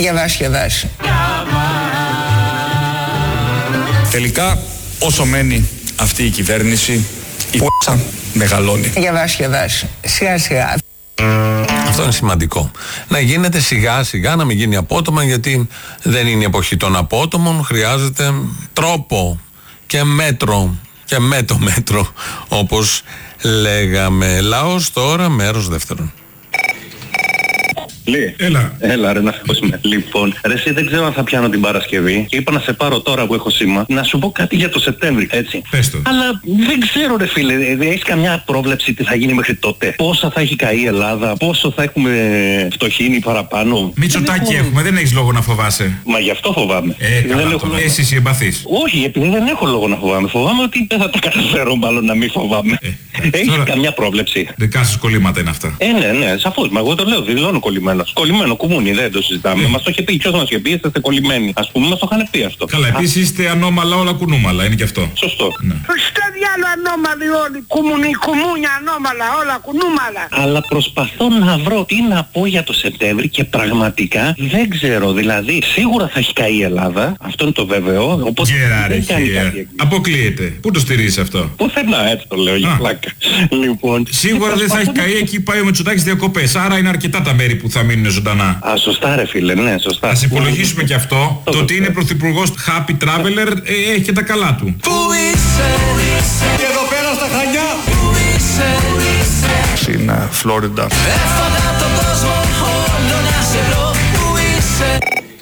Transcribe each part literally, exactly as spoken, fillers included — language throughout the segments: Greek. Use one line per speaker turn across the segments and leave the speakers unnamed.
Για βάση και βάση.
Τελικά, όσο μένει αυτή η κυβέρνηση, η π***α μεγαλώνει.
Για βάση και βάση. Σιγά σιγά.
Αυτό είναι σημαντικό. Να γίνεται σιγά σιγά, να μην γίνει απότομα, γιατί δεν είναι η εποχή των απότομων. Χρειάζεται τρόπο και μέτρο και με το μέτρο, όπως λέγαμε. Λαός τώρα, μέρος δεύτερον.
Λί.
Έλα.
Έλα, ρε, να χώσουμε. Λοιπόν, ρε, εσύ δεν ξέρω αν θα πιάνω την Παρασκευή και είπα να σε πάρω τώρα που έχω σήμα να σου πω κάτι για το Σεπτέμβρη, έτσι.
Πες το.
Αλλά δεν ξέρω, ρε φίλε, έχεις καμιά πρόβλεψη τι θα γίνει μέχρι τότε? Πόσα θα έχει καεί η Ελλάδα, πόσο θα έχουμε φτωχύνει παραπάνω?
Μητσοτάκη έχουμε, δεν έχεις λόγο να φοβάσαι.
Μα γι' αυτό φοβάμαι.
Ε, καλά,
δεν έχω
τώρα.
λόγο.
Εσύ είσαι εμπαθής.
Όχι, επειδή δεν έχω λόγο να φοβάμαι. Φοβάμαι ότι δεν θα τα καταφέρω, μάλλον να μην φοβάμαι.
Ε,
Έχεις
τώρα...
καμιά πρόβλεψη?
Δικά σας κολλήματα είναι αυτά.
Ε, ναι, ναι, σαφώς. Μα εγώ το λέω, δηλώνω κολλημένος. Κολλημένο κουμούνι, δεν το συζητάμε. Μας το είχε πει, ποιος μας είχε πει, είστε κολλημένοι. Ας πούμε, μας το είχαν πει αυτό.
Καλά, επίσης είστε ανώμαλα όλα κουνούμαλα, είναι και αυτό.
Σωστό.
Ναι.
Στο διάλο ανώμαλοι όλοι. Κουμουνι, κουμούνια ανώμαλα, όλα κουνούμαλα.
Αλλά προσπαθώ να βρω τι να πω για το Σεπτέμβρη και πραγματικά δεν ξέρω. Δηλαδή, σίγουρα θα έχει καεί η Ελλάδα, αυτό είναι το βέβαιο. Οπότε
Γεράρε,
δεν κάνει
χέρια.
κάτι.
Αποκλείεται. Πού το στηρίζεις αυτό?
Πουθενά, έτσι το λέω, για
Α.
πλάκα. Λοιπόν,
Σίγουρα δεν θα έχει καεί, εκεί πάει ο Μητσοτάκης διακοπές. Άρα είναι αρκετά τα μέρη που θα μείνουν ζωντανά.
Α, σωστά ρε φίλε, ναι, σωστά.
Ας υπολογίσουμε και αυτό. Το ότι είναι πρωθυπουργός happy traveler ε, έχει και τα καλά του.
Πού είσαι, και εδώ πέρα στα Χανιά. Πού είσαι,
Στην Φλόριντα.
έφαγα τον κόσμο όλο να σε βρω. Πού είσαι.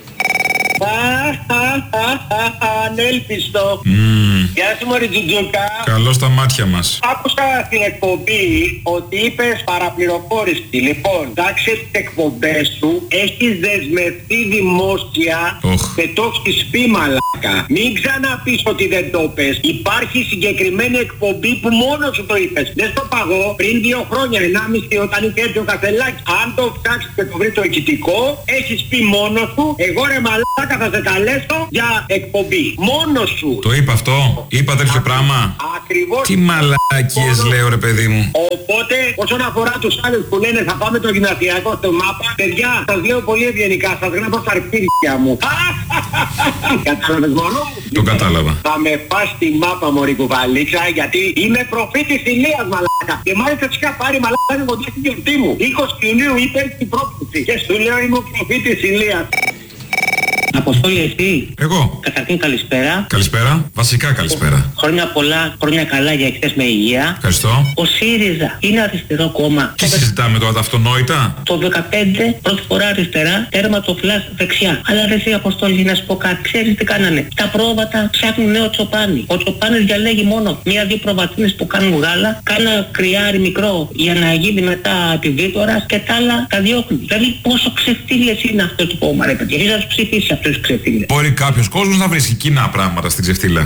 Ανέλπιστο. Γεια σου μωρή Τζουτζούκα.
Καλό στα μάτια μας.
Άκουσα στην εκπομπή ότι είπες παραπληροφόρηση. Λοιπόν, τάξε τις εκπομπές σου, έχεις δεσμευτεί δημόσια
Οχ.
και το έχεις πει μαλάκα. Μην ξαναπείς ότι δεν το πες. Υπάρχει συγκεκριμένη εκπομπή που μόνο σου το είπες. Δεν στο παγώ πριν δύο χρόνια, ενάμιση όταν είχε έρθει ο Κασελάκης. Αν το ψάξεις και το βρει το εκητικό, έχεις πει μόνο σου, εγώ ρε μαλάκα θα σε καλέσω για εκπομπή. Μόνο σου.
Το είπα αυτό, είπα τέτοιο πράγμα.
Ακριβώς.
Τι μαλακίες λέω ρε παιδί μου.
Οπότε, όσον αφορά τους άλλους που λένε θα πάμε το γυμναστιακό στο μάπα, παιδιά, σας λέω πολύ ευγενικά, σας γράφω στα αρχίδια μου. Κατάλαβες μόνο μου?
Το κατάλαβα.
Θα με πας στη μάπα μωρή κουβαλίτσα, γιατί είμαι προφήτης Ηλίας μαλάκα. Και μάλιστα τους είχα πάρει μαλάκα κοντά στην γιορτή μου. είκοσι Ιουνίου είπε την πρόκληση. Και σου λέω είμαι ο προφήτης Ηλίας.
Αποστόλη, εσύ.
Εγώ.
Καταρχήν καλησπέρα.
Καλησπέρα. Βασικά καλησπέρα.
Χρόνια πολλά, χρόνια καλά για εχθές με υγεία.
Ευχαριστώ.
Ο ΣΥΡΙΖΑ είναι αριστερό κόμμα.
Τι συζητάμε τώρα, τα αυτονόητα?
Το δεκαπέντε πρώτη φορά αριστερά, τέρμα το φλας δεξιά. Αλλά ρε εσύ Αποστόλη, να σου πω κάτι, ξέρεις τι κάνανε? Τα πρόβατα ψάχνουν νέο τσοπάνι. Ο τσοπάνης διαλέγει μόνο μία-δύο προβατίνες που κάνουν γάλα, κάνα κρυάρι μικρό για να γίνει μετά επιβίτορας και τα άλλα τα διώχνει. Δηλαδή πόσο ξεφτύλιες είναι αυτό το κόμμα, ρε παιδιά. Έχεις να τους ψηφίσει αυτούς τους ξεφτύλιες.
Μπορεί κάποιος κόσμος να βρίσκει κοινά πράγματα στην ξεφτύλα.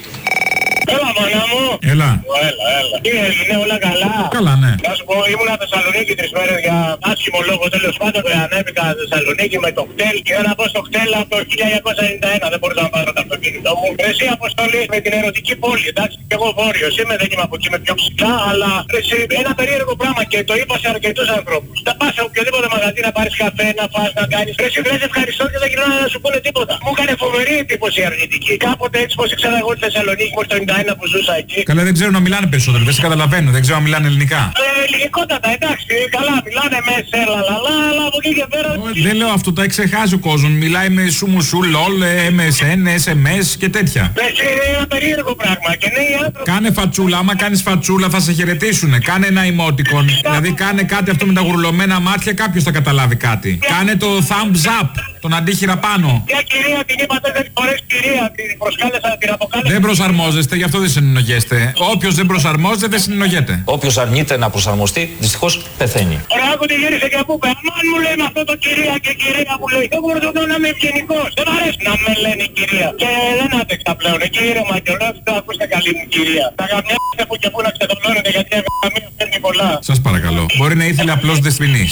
Έλα μάνα μου.
Έλα.
Έλα, έλα. Τι έγινε, όλα καλά?
Καλά, ναι.
Να σου πω, ήμουνα Θεσσαλονίκη τρεις μέρες για άσχημο λόγο, τέλος πάντων και ανέβηκα Θεσσαλονίκη με το χτέλ και να πάω στο χτέλ από το χίλια εννιακόσια ενενήντα ένα, δεν μπορούσα να πάρω το αυτοκίνητο μου. Εσύ Αποστολή με την ερωτική πόλη, εντάξει, και εγώ βόρειος είμαι, δεν είμαι από εκεί με πιο ψηλά, αλλά εσύ, ένα περίεργο πράγμα και το είπα σε αρκετούς ανθρώπους. Θα πας σε οποιοδήποτε μαγαζί να πάρεις καφέ, να φας, να κάνεις. Εσύ δεν σε ευχαριστώ και δεν γυρνάνε να σου πούνε τίποτα. Μου έκανε φοβερή εντύπωση η αρνητική. Κάποτε έτσι πως ήξερα εγώ τη Θεσσαλονίκη μου στο ενενήντα ένα που ζούσα εκεί.
Καλά, δεν ξέρω να μιλάνε περισσότερο, δεν σε καταλαβαίνω, δεν ξέρω να μιλάνε ελληνικά.
Ε, ελληνικότατα, εντάξει, καλά, μιλάνε με σέλα, λαλά, αλλά από εκεί και πέρα...
Δεν λέω αυτό, τα εξεχάζει ο κόσμος. Μιλάει με σου μου σου, λολ, εμ ες εν, ες εμ ες και τέτοια.
Έτσι είναι ένα περίεργο πράγμα και νέοι άνθρωποι...
Κάνε φατσούλα, άμα κάνεις φατσούλα θα σε χαιρετήσουνε. Κάνε ένα emoticon. Δηλαδή κάνε κάτι αυτό με τα γουρλωμένα μάτια, κάποιος θα καταλάβει κάτι. Κάνε το thumbs up, τον αντίχειρα πάνω.
Μια κυρία την είπα τέσσερις φορές κυρία, την προσκάλεσα, την αποκάλεσα...
Δεν προσαρμόζεστε, γι' αυτό δεν συνεννογέστε. Όποιος δεν προσαρμόζεται δεν συνεννογέται.
Όποιος αρνείται να προσαρμοστεί, δυστυχώς πεθαίνει.
Ωραία, άκου τι γύρισε και από πέρα. Αν μου λέει με αυτό το κυρία και κυρία που λέει, εγώ μπορώ να είμαι ευγενικός. Δεν μ' αρέσει να με λένε κυρία. Και δεν άντεξα πλέον. Εκεί ήρεμα και όλα αυτά, ακούστε καλή μου κυρία. Τα γαμιάτε που και που να ξεδολώνετε γιατί η γαμία φέρνει πολλά.
Σας παρακαλώ. Μπορεί να ήθελε απλώς δεσποινής.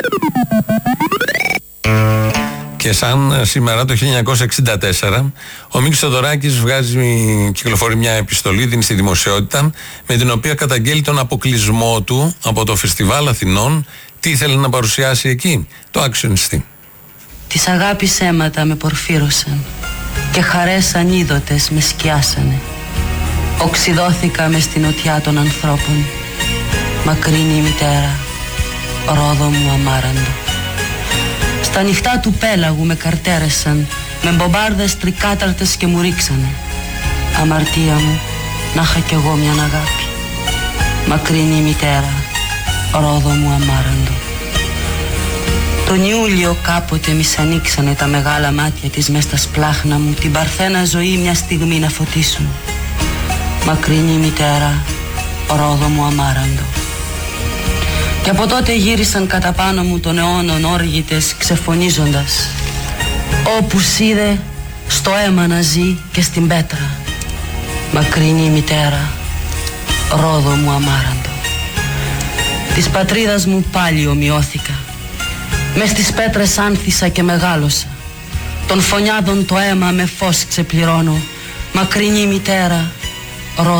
Και σαν σήμερα το χίλια εννιακόσια εξήντα τέσσερα ο Μίκης Θοδωράκης βγάζει, κυκλοφορεί μια επιστολή, δίνει στη δημοσιότητα, με την οποία καταγγέλει τον αποκλεισμό του από το Φεστιβάλ Αθηνών. Τι ήθελε να παρουσιάσει εκεί? Το Action City.
Της αγάπης αίματα με πορφύρωσαν και χαρές ανίδωτες με σκιάσανε. Οξυδώθηκα μες στην οτιά των ανθρώπων. Μακρύνη η μητέρα, ρόδο μου αμάραντο. Στα νυχτά του πέλαγου με καρτέρεσαν, με μπομπάρδες τρικάταρτες και μου ρίξανε. Αμαρτία μου, να είχα κι εγώ μιαν αγάπη. Μακρύνη η μητέρα, ρόδο μου αμάραντο. Τον Ιούλιο κάποτε μη σ' ανοίξανε τα μεγάλα μάτια της μες στα σπλάχνα μου, την παρθένα ζωή μια στιγμή να φωτίσουν. Μακρύνη η μητέρα, ρόδο μου αμάραντο. Και από τότε γύρισαν κατά πάνω μου των αιώνων όργητες ξεφωνίζοντας. Όπου σίδε στο αίμα να ζει και στην πέτρα. Μακρύνη η μητέρα, ρόδο μου αμάραντο. Της πατρίδας μου πάλι ομοιώθηκα. Μες στις πέτρες άνθησα και μεγάλωσα. Των φωνιάδων το αίμα με φως ξεπληρώνω. Μακρύνη η μητέρα,